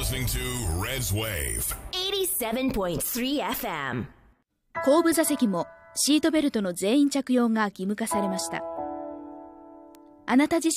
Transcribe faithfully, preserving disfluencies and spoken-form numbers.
listening to Red's Wave はちじゅうななてんさんエフエム。 後部座席もシートベルトの全員着用が義務化されました。あなた自